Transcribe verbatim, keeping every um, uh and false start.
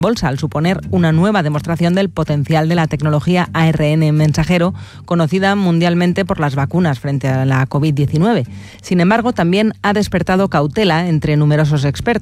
bolsa, al suponer una nueva demostración del potencial de la tecnología A R N mensajero, conocida mundialmente por las vacunas frente a la covid diecinueve. Sin embargo, también ha despertado cautela entre numerosos expertos.